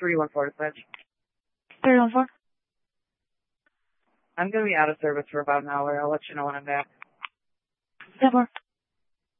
314 dispatch. 314. I'm going to be out of service for about an hour. I'll let you know when I'm back. 10-4.